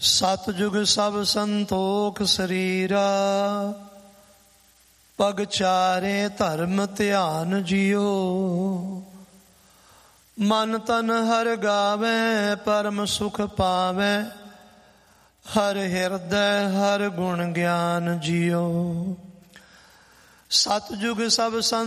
ਸਤਿਜੁਗ ਸਭ ਸੰਤੋਖ ਸਰੀਰਾ, ਪਗ ਚਾਰੇ ਧਰਮ ਧਿਆਨ ਜਿਉ। ਮਨ ਤਨ ਹਰ ਗਾਵੇ ਪਰਮ ਸੁਖ ਪਾਵੇ, ਹਰ ਹਿਰਦੈ ਹਰ ਗੁਣ ਗਿਆਨ ਜਿਉ। ਸਤਿਜੁਗ ਸਭ